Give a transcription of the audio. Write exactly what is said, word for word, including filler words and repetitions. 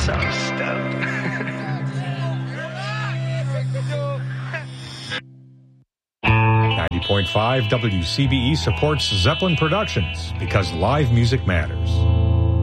so stoked. ninety point five W C B E supports Zeppelin Productions because live music matters.